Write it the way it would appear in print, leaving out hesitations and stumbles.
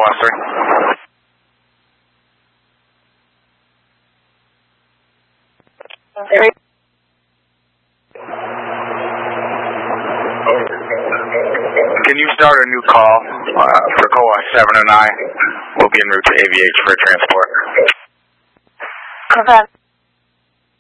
COA 3. Can you start a new call for COA 7 and I? We'll be en route to AVH for transport. Confirm.